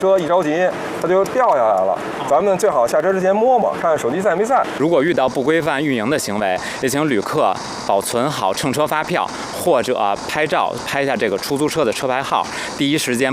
车一着急，它就掉下来了。咱们最好下车之前摸摸，看手机在没在。 如果遇到不规范运营的行为，也请旅客保存好乘车发票，或者拍照拍下这个出租车的车牌号，第一时间